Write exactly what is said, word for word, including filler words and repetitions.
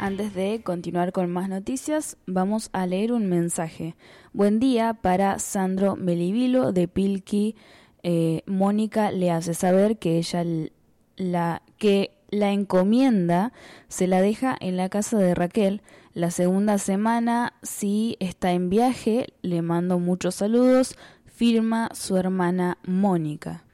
Antes de continuar con más noticias, vamos a leer un mensaje. Buen día para Sandro Melivilo de Pilqui. Eh, Mónica le hace saber que ella la que la encomienda se la deja en la casa de Raquel. La segunda semana, si está en viaje, le mando muchos saludos. Firma su hermana Mónica.